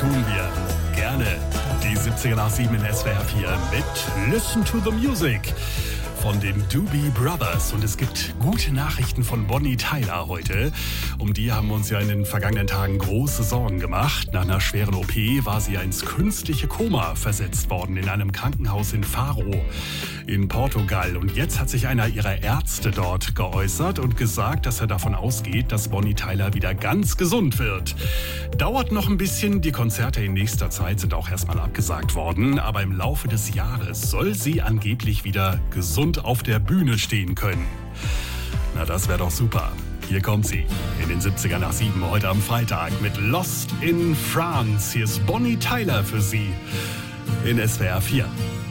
tun wir. Gerne. Die 70er nach 7 in SWR 4 mit Listen to the Music von den Doobie Brothers. Und es gibt gute Nachrichten von Bonnie Tyler heute. Um die haben wir uns ja in den vergangenen Tagen große Sorgen gemacht. Nach einer schweren OP war sie ja ins künstliche Koma versetzt worden in einem Krankenhaus in Faro in Portugal. Und jetzt hat sich einer ihrer Ärzte dort geäußert und gesagt, dass er davon ausgeht, dass Bonnie Tyler wieder ganz gesund wird. Dauert noch ein bisschen. Die Konzerte in nächster Zeit sind auch erstmal abgesagt worden. Aber im Laufe des Jahres soll sie angeblich wieder gesund auf der Bühne stehen können. Na, das wäre doch super. Hier kommt sie in den 70er nach 7 heute am Freitag mit Lost in France. Hier ist Bonnie Tyler für Sie in SWR 4.